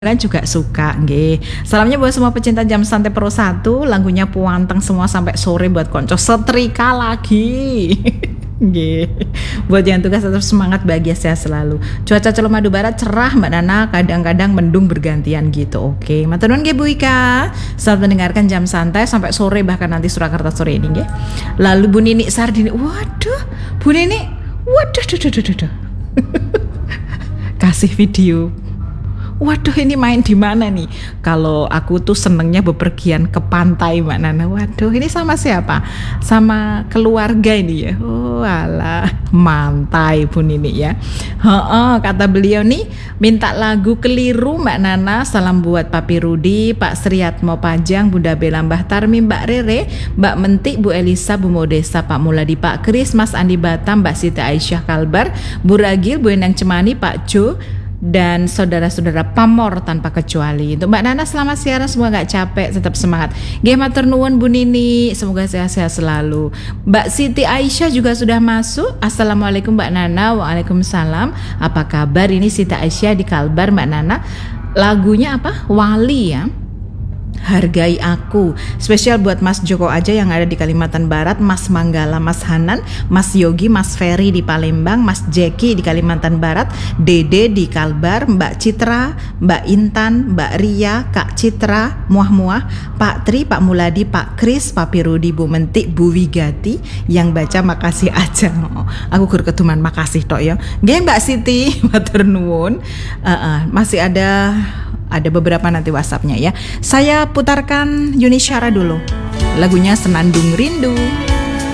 Kalian juga suka, nggih. Salamnya buat semua pecinta Jam Santai Pro 1, lagunya puanteng semua sampai sore buat konco setrika lagi. Nggih. Buat yang tugas tetap semangat, bahagia sehat selalu. Cuaca Celuk Madu Barat cerah Mbak Nana, kadang-kadang mendung bergantian gitu. Oke, matur nuwun nggih Bu Ika. Selamat mendengarkan Jam Santai sampai sore, bahkan nanti Surakarta sore ini nggih. Lalu Bu Nini Sardini. Waduh, Bu Nini. Waduh. Kasih video. Waduh, ini main di mana nih? Kalau aku tuh senengnya bepergian ke pantai Mbak Nana. Waduh, ini sama siapa? Sama keluarga ini ya. Oh alah, mantai Bu Nini ya. Kata beliau nih, minta lagu Keliru Mbak Nana. Salam buat Papi Rudi, Pak Sriatmo Pajang, Bunda Bella, Mbah Tarmi, Mbak Rere, Mbak Mentik, Bu Elisa, Bu Modesta, Pak Muladi, Pak Kris, Mas Andi Batam, Mbak Siti Aisyah Kalbar, Bu Ragil, Bu Endang Cemani, Pak Jo, dan saudara-saudara pamor tanpa kecuali. Untuk Mbak Nana selamat siaran, semoga gak capek, tetap semangat. Matur nuwun Bu Nini, semoga sehat-sehat selalu. Mbak Siti Aisyah juga sudah masuk. Assalamualaikum Mbak Nana. Waalaikumsalam. Apa kabar? Ini Siti Aisyah di Kalbar Mbak Nana. Lagunya apa? Wali ya. Hargai Aku, spesial buat Mas Joko aja yang ada di Kalimantan Barat, Mas Manggala, Mas Hanan, Mas Yogi, Mas Ferry di Palembang, Mas Jeki di Kalimantan Barat, Dede di Kalbar, Mbak Citra, Mbak Intan, Mbak Ria, Kak Citra, Muah-Muah, Pak Tri, Pak Muladi, Pak Kris, Papi Rudi, Bu Mentik, Bu Wigati, yang baca makasih aja. Aku gur keduman makasih tok ya. Nggih Mbak Siti, matur nuwun. Masih ada beberapa nanti WhatsApp-nya ya. Saya putarkan Yuni Syara dulu. Lagunya Senandung Rindu.